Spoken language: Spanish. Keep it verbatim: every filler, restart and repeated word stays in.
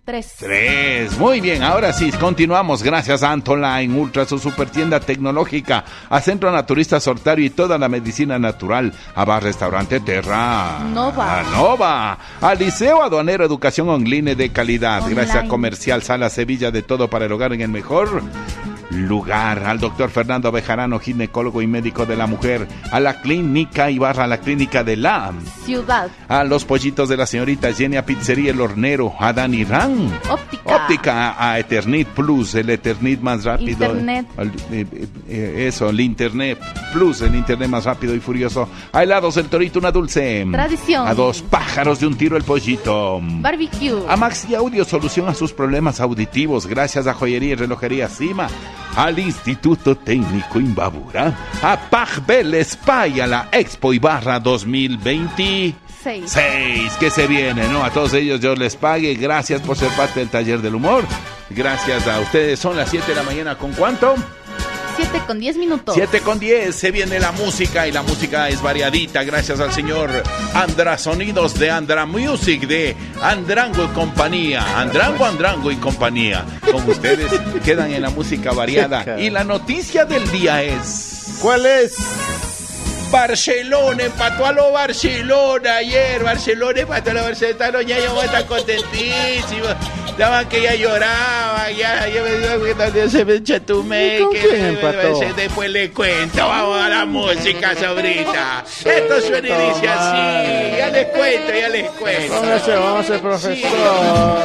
Tres. Tres. Muy bien, ahora sí, continuamos. Gracias a Antoline, Ultra, su super tienda tecnológica, a Centro Naturista Sortario y toda la medicina natural, a Bar Restaurante Terra. Nova. A Nova. A Liceo Aduanero Educación Online de calidad. Online. Gracias a Comercial Sala Sevilla, de todo para el hogar en el mejor lugar. Al doctor Fernando Bejarano, ginecólogo y médico de la mujer. A la clínica Ibarra, a la clínica de la Ciudad. A los pollitos de la señorita Jenny, a Pizzería El Hornero. A Dani Ran. Óptica. Óptica. A Eternit Plus, el Eternit más rápido. Internet. Al- eh, eh, eso, el Internet Plus, el Internet más rápido y furioso. A Helados El Torito, una dulce. Tradición. A dos pájaros de un tiro, el pollito. Barbecue. A Maxi Audio, solución a sus problemas auditivos, gracias a Joyería y Relojería Cima. Al Instituto Técnico Imbabura. A Pajbel Spa y a la Expo Ibarra dos mil veintiséis. Seis. Que se viene, ¿no? A todos ellos yo les pague. Gracias por ser parte del Taller del Humor. Gracias a ustedes. Son las siete de la mañana. ¿Con cuánto? Siete con diez minutos. siete con diez, se viene la música y la música es variadita gracias al señor Andra Sonidos de Andra Music, de Andrango y compañía. Andrango, Andrango y compañía. Con ustedes quedan en la música variada. Y la noticia del día es... ¿Cuál es? Barcelona empató a lo Barcelona ayer. Barcelona empató a lo Barcelona. Ya yo está contentísimo. Estaban que ya lloraba. Ya, ya me se me chatumé. ¿Con quién empató? Después le cuento. Vamos a la música, sobrita. Esto suena y dice así. Ya les cuento, ya les cuento. Póngase, vamos a ser profesor.